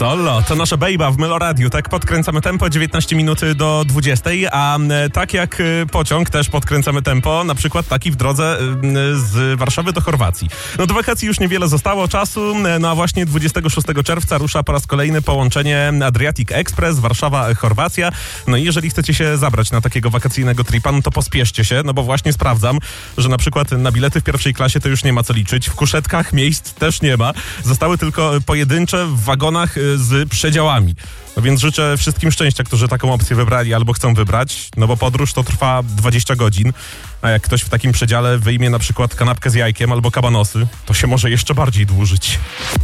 Solo, to nasza bejba w Melo Radiu, tak podkręcamy tempo 19 minut do 20, a tak jak pociąg też podkręcamy tempo, na przykład taki w drodze z Warszawy do Chorwacji. No do wakacji już niewiele zostało czasu, no a właśnie 26 czerwca rusza po raz kolejny połączenie Adriatic Express Warszawa-Chorwacja. No i jeżeli chcecie się zabrać na takiego wakacyjnego tripa, no to pospieszcie się, no bo właśnie sprawdzam, że na przykład na bilety w pierwszej klasie to już nie ma co liczyć, w kuszetkach miejsc też nie ma, zostały tylko pojedyncze w wagonach z przedziałami. No więc życzę wszystkim szczęścia, którzy taką opcję wybrali albo chcą wybrać, no bo podróż to trwa 20 godzin, a jak ktoś w takim przedziale wyjmie na przykład kanapkę z jajkiem albo kabanosy, to się może jeszcze bardziej dłużyć.